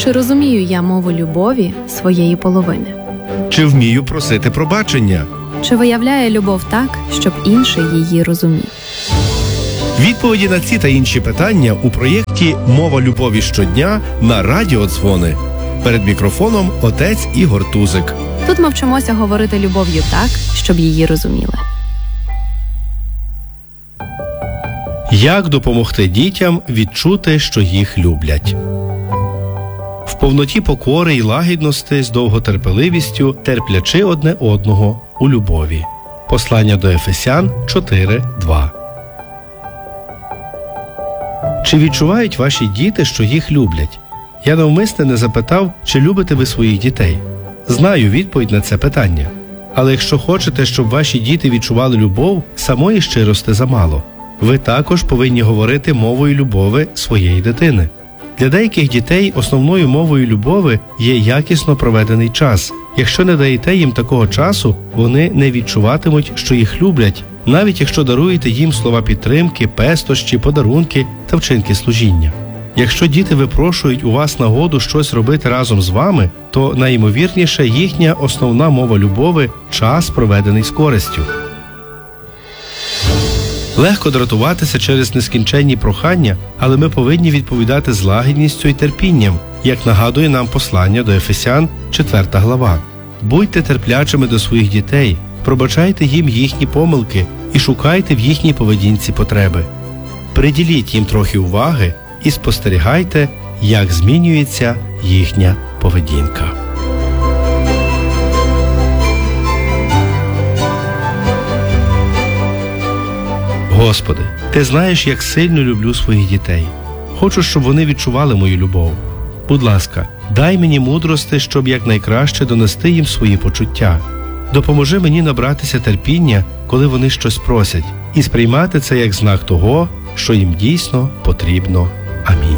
Чи розумію я мову любові своєї половини? Чи вмію просити пробачення? Чи виявляє любов так, щоб інший її розумів? Відповіді на ці та інші питання у проєкті «Мова любові щодня» на Радіо Дзвони. Перед мікрофоном отець Ігор Тузик. Тут ми вчимося говорити любов'ю так, щоб її розуміли. Як допомогти дітям відчути, що їх люблять? В повноті покори й лагідності з довготерпеливістю, терплячи одне одного у любові. Послання до Ефесян 4:2. Чи відчувають ваші діти, що їх люблять? Я навмисне не запитав, чи любите ви своїх дітей. Знаю відповідь на це питання. Але якщо хочете, щоб ваші діти відчували любов, самої щирости замало. Ви також повинні говорити мовою любові своєї дитини. Для деяких дітей основною мовою любові є якісно проведений час. Якщо не даєте їм такого часу, вони не відчуватимуть, що їх люблять, навіть якщо даруєте їм слова підтримки, пестощі, подарунки та вчинки служіння. Якщо діти випрошують у вас нагоду щось робити разом з вами, то найімовірніше їхня основна мова любові – час, проведений з користю. Легко дратуватися через нескінченні прохання, але ми повинні відповідати з лагідністю і терпінням, як нагадує нам послання до Ефесян 4 глава. Будьте терплячими до своїх дітей, пробачайте їм їхні помилки і шукайте в їхній поведінці потреби. Приділіть їм трохи уваги і спостерігайте, як змінюється їхня поведінка. Господи, Ти знаєш, як сильно люблю своїх дітей. Хочу, щоб вони відчували мою любов. Будь ласка, дай мені мудрости, щоб якнайкраще донести їм свої почуття. Допоможи мені набратися терпіння, коли вони щось просять, і сприймати це як знак того, що їм дійсно потрібно. Амінь.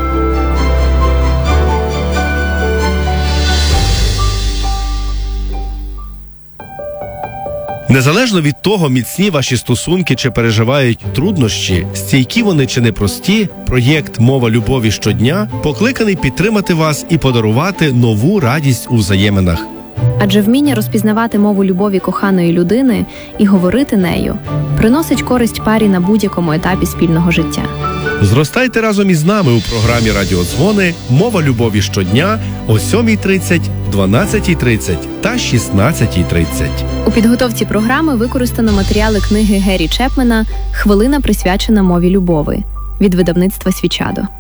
Незалежно від того, міцні ваші стосунки чи переживають труднощі, стійкі вони чи непрості, проєкт «Мова любові щодня» покликаний підтримати вас і подарувати нову радість у взаєминах. Адже вміння розпізнавати мову любові коханої людини і говорити нею приносить користь парі на будь-якому етапі спільного життя. Зростайте разом із нами у програмі «Радіо Дзвони» «Мова любові щодня» о 7:30, 12:30 та 16:30. У підготовці програми використано матеріали книги Гері Чепмена «Хвилина, присвячена мові любові» від видавництва «Свічадо».